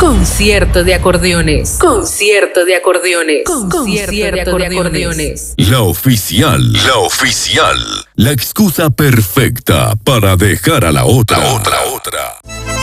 Concierto de acordeones. Concierto de acordeones. Concierto de acordeones. La oficial. La oficial. La excusa perfecta para dejar a la otra.